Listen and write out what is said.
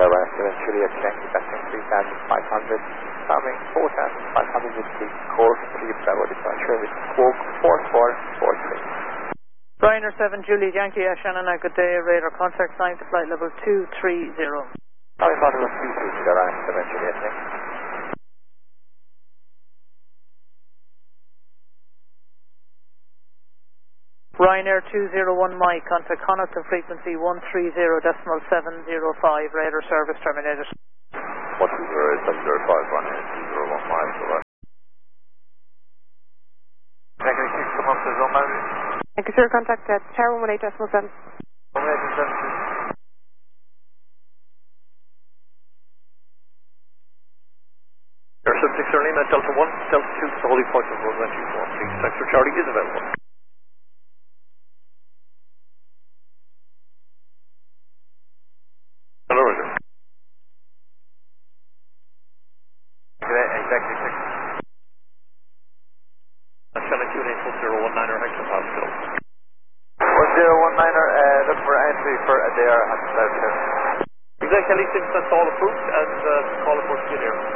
November 7 Juliet, Yankee, passing 3,500, coming 4,500 with the call to Bravo departure with squawk 4443. Ryanair 7 Juliet, Yankee, Shannon, good day, radar contact sign to flight level 230. Sorry, Father, 230, Ryanair 7 Juliet, Yankee. Ryanair 201 Mike, contact Connaught to frequency 130.705, radar service terminated. 120.705, Ryanair 201 Mike, over. Negative 6, come up to zone boundary. Thank you, sir. Contact Tower 118.7. 118.7. Air 76 Lima, Delta 1, Delta 2, the holding point of road 124, thanks for Charlie is available. Hello, Roger. Exactly 6. Shannon 284.019er, hectopascal. 1019er, look for entry for Adair at South Hill. Exactly, since that's all approved, and call it for Skinner.